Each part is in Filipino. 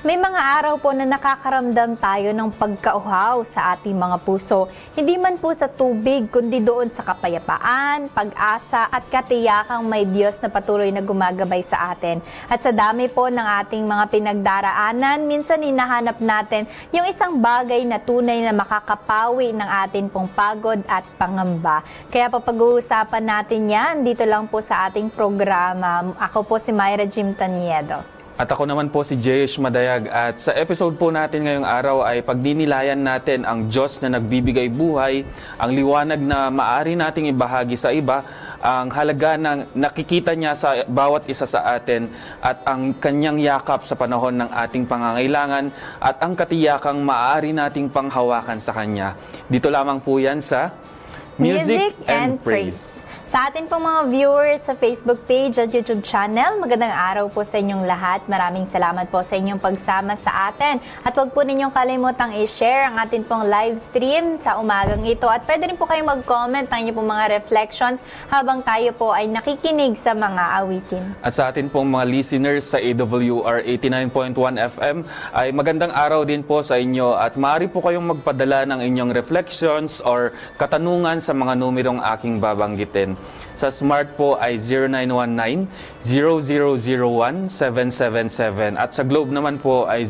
May mga araw po na nakakaramdam tayo ng pagkauhaw sa ating mga puso. Hindi man po sa tubig, kundi doon sa kapayapaan, pag-asa at katiyakang may Diyos na patuloy na gumagabay sa atin. At sa dami po ng ating mga pinagdaraanan, minsan hinahanap natin yung isang bagay na tunay na makakapawi ng atin pong pagod at pangamba. Kaya pag-uusapan natin yan dito lang po sa ating programa. Ako po si Myra Jim Taniedo. At ako naman po si Jayesh Madayag at sa episode po natin ngayong araw ay pagdinilayan natin ang Diyos na nagbibigay buhay, ang liwanag na maaari nating ibahagi sa iba, ang halaga ng nakikita niya sa bawat isa sa atin at ang kanyang yakap sa panahon ng ating pangangailangan at ang katiyakang maaari nating panghawakan sa kanya. Dito lamang po yan sa Music and Praise. Sa atin pong mga viewers sa Facebook page at YouTube channel, magandang araw po sa inyong lahat. Maraming salamat po sa inyong pagsama sa atin. At huwag po ninyong kalimutang i-share ang atin pong live stream sa umagang ito. At pwede rin po kayong mag-comment ng inyong pong mga reflections habang tayo po ay nakikinig sa mga awitin. At sa atin pong mga listeners sa AWR 89.1 FM ay magandang araw din po sa inyo at maaari po kayong magpadala ng inyong reflections or katanungan sa mga numerong aking babanggitin. Sa Smart po ay 0919-0001-777 at sa Globe naman po ay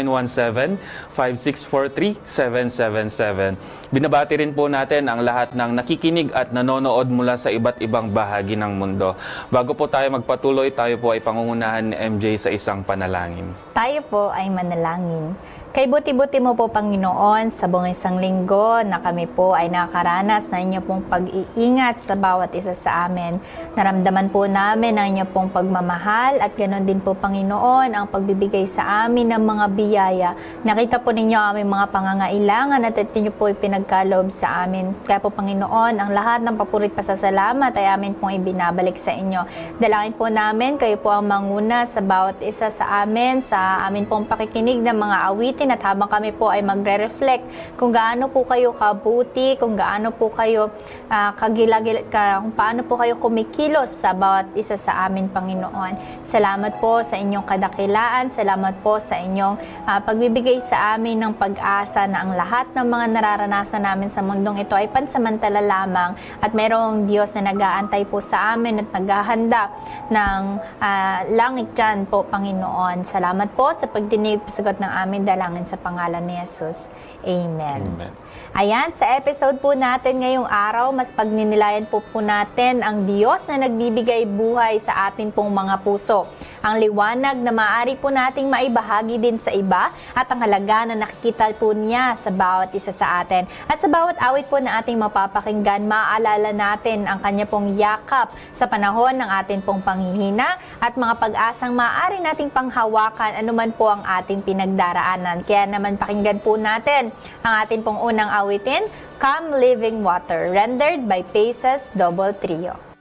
0917-5643-777. Binabati rin po natin ang lahat ng nakikinig at nanonood mula sa iba't ibang bahagi ng mundo. Bago po tayo magpatuloy, tayo po ay pangungunahan ni MJ sa isang panalangin. Tayo po ay manalangin. Kay buti-buti mo po, Panginoon, sa buong isang linggo na kami po ay nakaranas na inyo pong pag-iingat sa bawat isa sa amin. Naramdaman po namin ang inyo pong pagmamahal at ganoon din po, Panginoon, ang pagbibigay sa amin ng mga biyaya. Nakita po ninyo ang aming mga pangangailangan at inyo po ipinagkaloob sa amin. Kaya po, Panginoon, ang lahat ng papurit pasasalamat ay amin pong ibinabalik sa inyo. Dalangin po namin, kayo po ang manguna sa bawat isa sa amin pong pakikinig ng mga awitin at habang kami po ay magre-reflect kung gaano po kayo kabuti, kung gaano po kayo kung paano po kayo kumikilos sa bawat isa sa amin, Panginoon. Salamat po sa inyong kadakilaan, salamat po sa inyong pagbibigay sa amin ng pag-asa na ang lahat ng mga nararanasan namin sa mundong ito ay pansamantala lamang at mayroong Diyos na nag-aantay po sa amin at naghahanda ng langit dyan po, Panginoon. Salamat po sa pagdinig, pasagot ng amin dalangin sa pangalan ni Jesus. Amen. Amen. Ayan, sa episode po natin ngayong araw, mas pagninilayan po natin ang Diyos na nagbibigay buhay sa atin pong mga puso. Ang liwanag na maaari po nating maibahagi din sa iba at ang halaga na nakikita po niya sa bawat isa sa atin. At sa bawat awit po na ating mapapakinggan, maaalala natin ang kanya pong yakap sa panahon ng atin pong panghihina at mga pag-asang maaari nating panghawakan anuman po ang ating pinagdaraanan. Kaya naman pakinggan po natin ang atin pong unang awitin, Come Living Water, rendered by Paces Double Trio.